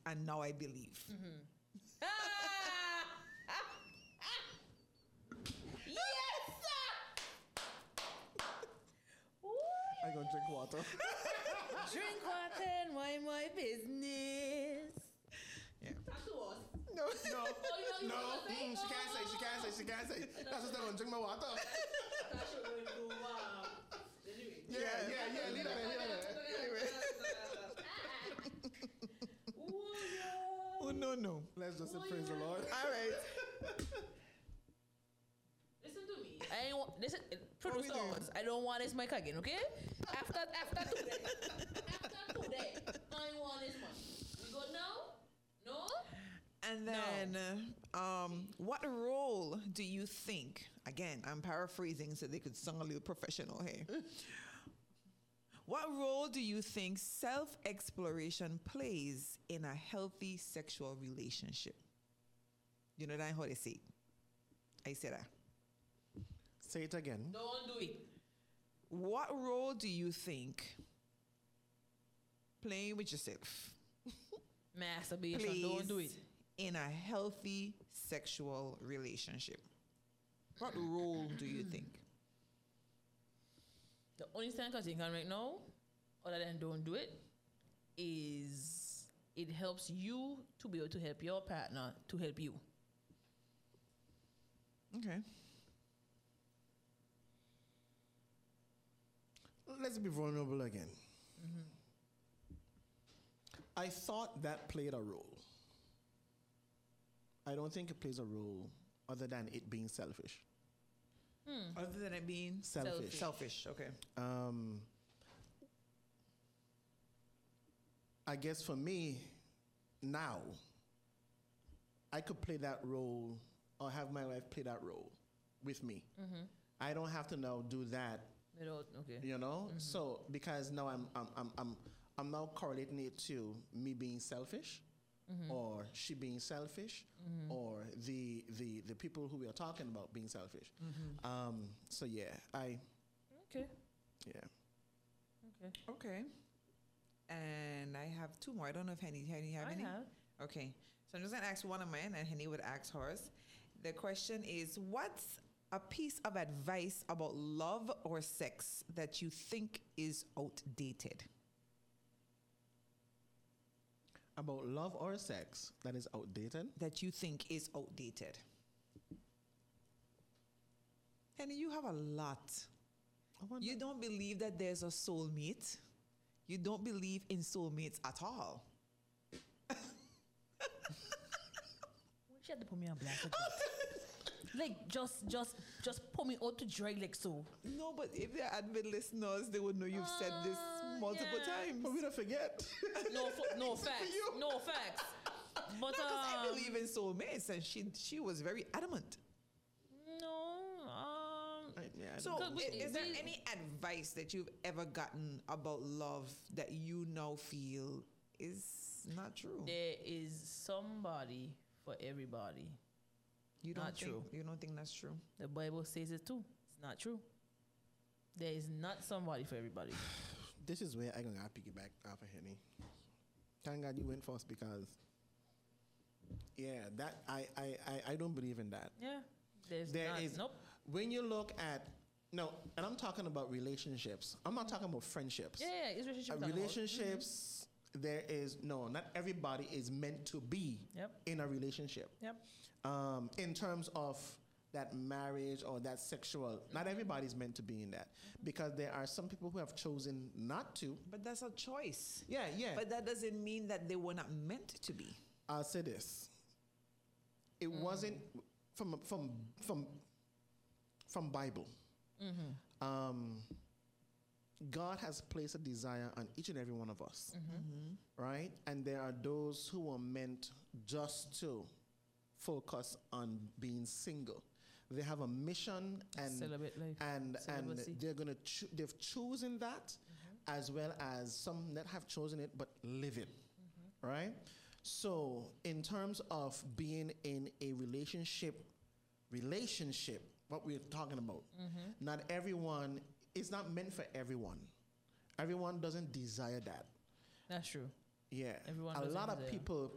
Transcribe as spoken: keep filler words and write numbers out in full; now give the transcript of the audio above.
and now I believe. Mm-hmm. Ah! Yes, sir! I gonna drink water. Drink water and mind my business. Yeah. Talk to us. No. No, Oh, you know, you no, wanna say? mm, she can't say, she can't say, she can't say. That's just gonna drink my water. Yeah, yeah, yeah. Leave that in, leave that in. Oh, no, no. Let's just say praise the Lord. All right. Listen to me. I ain't want, listen, we doing? producers. I don't want this mic again, okay? After after today, after today, I want this mic. We good now? No. And then, um, what role do you think? Again, I'm paraphrasing so they could sound a little professional here. What role do you think self-exploration plays in a healthy sexual relationship? You know that how they say it. I said that. Say it again. Don't do it. What role do you think playing with yourself Masturbation. plays Don't do it. in a healthy sexual relationship? What role do you think? The only thing I can think of right now, other than don't do it, is it helps you to be able to help your partner to help you. Okay. Let's be vulnerable again. Mm-hmm. I thought that played a role. I don't think it plays a role other than it being selfish. Hmm. Other than it being Selfish. selfish. Okay. Um, I guess for me, now, I could play that role or have my wife play that role with me. Mm-hmm. I don't have to now do that, Without, okay. you know? Mm-hmm. So, because now I'm, I'm, I'm, I'm, I'm now correlating it to me being selfish, mm-hmm. or she being selfish, mm-hmm. or the, the, the people who we are talking about being selfish. Mm-hmm. Um, so, yeah, I, Okay. yeah. Okay. Okay. And I have two more. I don't know if Henny, Henny have I any? have. Okay. So I'm just going to ask one of mine and Henny would ask hers. The question is, what's a piece of advice about love or sex that you think is outdated? About love or sex that is outdated? That you think is outdated. Henny, you have a lot. I wonder- You don't believe that there's a soulmate. You don't believe in soulmates at all. She had to put me on blast. Like just, just, just put me out to dry like so. No, but if they're avid listeners, they would know you've said this Uh, multiple yeah. times. For me to forget. No, fu- no facts, You. no facts. But Because I um, believe in soulmates, and she she was very adamant. no, um, I- yeah, I So, don't we- is, is there we- any advice that you've ever gotten about love that you now feel is not true? there is somebody for everybody. You don't not think, true. You don't think that's true? The Bible says it too. It's not true. There is not somebody for everybody. This is where I'm going to piggyback off of Henny. Thank God you went first because, yeah, that I, I, I, I don't believe in that. Yeah, there's There not. is Nope. when you look at, no, and I'm talking about relationships. I'm not talking about friendships. Yeah, yeah, it's relationship. Uh, I'm talking about. relationships, there is, no, not everybody is meant to be Yep. in a relationship. Yep. Um, in terms of that marriage or that sexual, not everybody's meant to be in that because there are some people who have chosen not to. But that's a choice. Yeah, yeah. But that doesn't mean that they were not meant to be. I'll say this: it wasn't from from from from Bible. Mm-hmm. Um, God has placed a desire on each and every one of us, Mm-hmm. right? And there are those who are meant just to focus on being single. They have a mission and Celebrate life. and and Celibacy. they're gonna cho- they've chosen that, Mm-hmm. as well as some that have chosen it but live it, Mm-hmm. right? So in terms of being in a relationship, relationship, what we're talking about, Mm-hmm. not everyone, it's not meant for everyone. Everyone doesn't desire that. That's true. Yeah, Everyone a doesn't lot of desire. people